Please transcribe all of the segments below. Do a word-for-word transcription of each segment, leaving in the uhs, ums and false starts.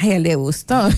a ella le gustó.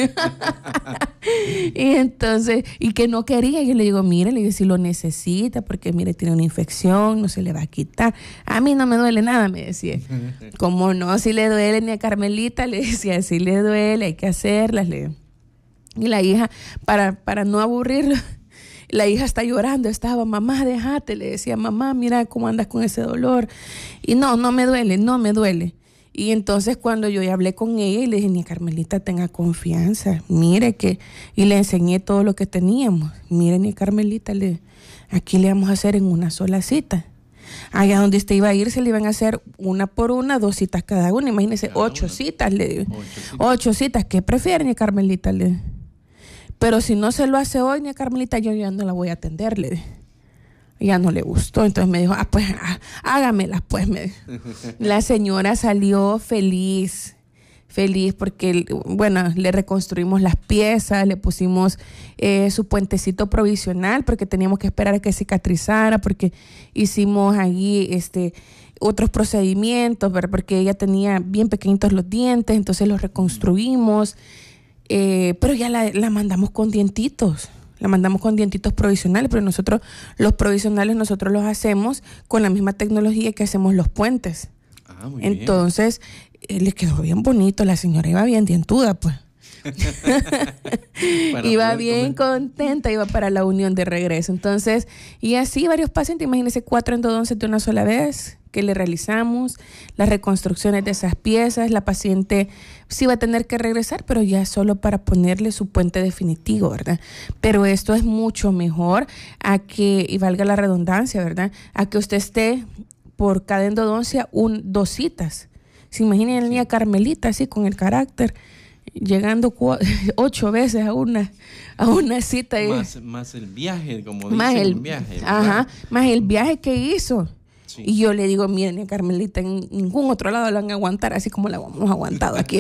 Y entonces, y que no quería, yo le digo, mire, le digo, si lo necesita, porque mire, tiene una infección, no se le va a quitar. A mí no me duele nada, me decía. Como no, si le duele ni a Carmelita, le decía, si le duele, hay que hacerlas. Le... Y la hija, para, para no aburrirlo, la hija está llorando, estaba, mamá, déjate, le decía, mamá, mira cómo andas con ese dolor. Y no, no me duele, no me duele. Y entonces cuando yo ya hablé con ella y le dije, ni Carmelita, tenga confianza, mire que, y le enseñé todo lo que teníamos. Mire, ni Carmelita, le, aquí le vamos a hacer en una sola cita. Allá donde usted iba a ir, se le iban a hacer una por una, dos citas cada una. Imagínese, cada ocho una. citas, le digo. Ocho citas. Ocho citas, ¿qué prefiere, ni Carmelita? Le digo. Pero si no se lo hace hoy, ni Carmelita, yo ya no la voy a atender, le digo. Ya no le gustó, entonces me dijo, ah, pues, ah, hágamelas, pues. Me dijo. La señora salió feliz, feliz porque, bueno, le reconstruimos las piezas, le pusimos eh, su puentecito provisional porque teníamos que esperar a que cicatrizara, porque hicimos allí este, otros procedimientos, ¿verdad? Porque ella tenía bien pequeñitos los dientes, entonces los reconstruimos, eh, pero ya la, la mandamos con dientitos. La mandamos con dientitos provisionales, pero nosotros, los provisionales, nosotros los hacemos con la misma tecnología que hacemos los puentes. Ah, muy Entonces, bien. Eh, le quedó bien bonito, la señora iba bien dientuda, pues. Iba bien comer. contenta, iba para la unión de regreso. Entonces, y así varios pacientes, imagínense cuatro endodonces de una sola vez que le realizamos, las reconstrucciones de esas piezas. La paciente sí va a tener que regresar, pero ya solo para ponerle su puente definitivo, ¿verdad? Pero esto es mucho mejor a que, y valga la redundancia, ¿verdad? A que usted esté por cada endodoncia un, dos citas. Se imagina la niña Carmelita así con el carácter, llegando cuatro, ocho veces a una a una cita. Más, más el viaje, como más dicen, el, el viaje. ¿verdad? Ajá, más el viaje que hizo. Sí. Y yo le digo, miren, Carmelita, en ningún otro lado la van a aguantar así como la hemos aguantado aquí.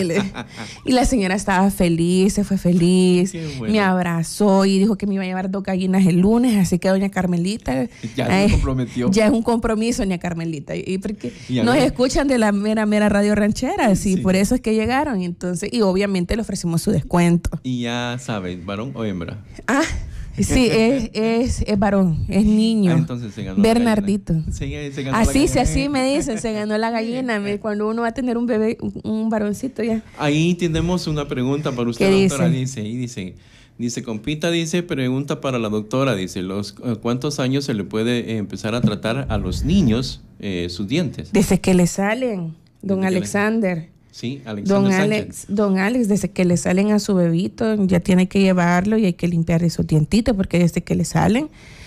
Y la señora estaba feliz, se fue feliz, bueno. Me abrazó y dijo que me iba a llevar dos gallinas el lunes, así que doña Carmelita... Ya eh, se comprometió. Ya es un compromiso, doña Carmelita. Y porque y nos escuchan de la mera, mera radio ranchera, así, sí. Por eso es que llegaron. Y entonces, y obviamente le ofrecimos su descuento. Y ya saben, ¿varón o hembra? Ah, sí, es, es, es varón, es niño. Ah, entonces se ganó Bernardito. Se, se ganó así, se, así me dicen, se ganó la gallina. Cuando uno va a tener un bebé, un, un varoncito ya. Ahí tenemos una pregunta para usted, ¿Qué doctora. Dice? Dice, y dice, dice, compita, dice, pregunta para la doctora, dice, los ¿cuántos años se le puede empezar a tratar a los niños eh, sus dientes? Desde que le salen, don Desde Alexander. Le... Sí, Alexander don Alex, don Alex, desde que le salen a su bebito, ya tiene que llevarlo y hay que limpiar esos dientitos, porque desde que le salen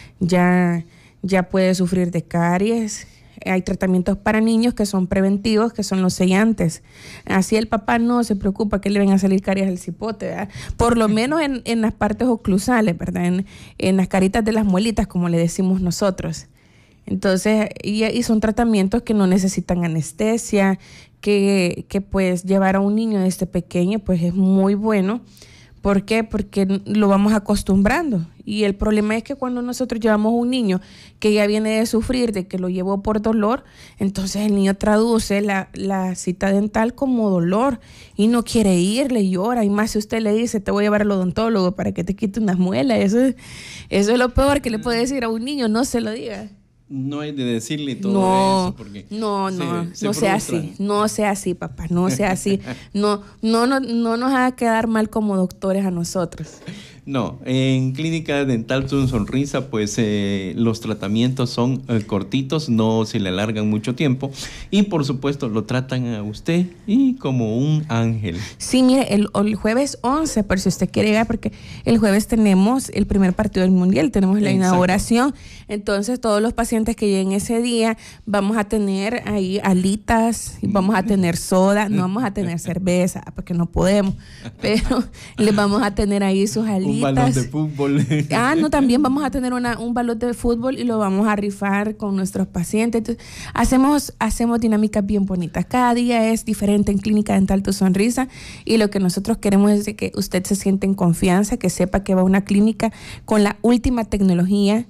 ya, ya puede sufrir de caries. Hay tratamientos para niños que son preventivos, que son los sellantes. Así el papá no se preocupa que le vengan a salir caries al cipote, ¿verdad? Por lo menos en, en las partes oclusales, ¿verdad? En, en las caritas de las muelitas, como le decimos nosotros. Entonces, y, y son tratamientos que no necesitan anestesia, que, que pues llevar a un niño desde pequeño pues es muy bueno. ¿Por qué? Porque lo vamos acostumbrando. Y el problema es que cuando nosotros llevamos un niño que ya viene de sufrir, de que lo llevó por dolor, entonces el niño traduce la, la cita dental como dolor y no quiere ir, le llora. Y más si usted le dice, te voy a llevar al odontólogo para que te quite unas muelas. Eso, eso es lo peor que le puede decir a un niño, no se lo diga. No hay de decirle todo no, eso porque no, no, se, se no sea así, no sea así, papá, no sea así, no, no, no, no nos haga quedar mal como doctores a nosotros. No, en Clínica Dental Tu Sonrisa, pues eh, los tratamientos son eh, cortitos, no se le alargan mucho tiempo y por supuesto lo tratan a usted y como un ángel. Sí, mire, el, el jueves once, por si usted quiere llegar, porque el jueves tenemos el primer partido del Mundial, tenemos la Exacto. inauguración, entonces todos los pacientes que lleguen ese día vamos a tener ahí alitas, vamos a tener soda, no vamos a tener cerveza, porque no podemos, pero les vamos a tener ahí sus alitas. Un balón de fútbol. Ah, no, también vamos a tener una, un balón de fútbol y lo vamos a rifar con nuestros pacientes. Entonces, hacemos, hacemos dinámicas bien bonitas. Cada día es diferente en Clínica Dental Tu Sonrisa y lo que nosotros queremos es que usted se sienta en confianza, que sepa que va a una clínica con la última tecnología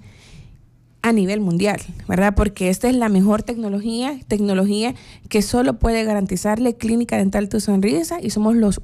a nivel mundial, ¿verdad? Porque esta es la mejor tecnología, tecnología que solo puede garantizarle Clínica Dental Tu Sonrisa y somos los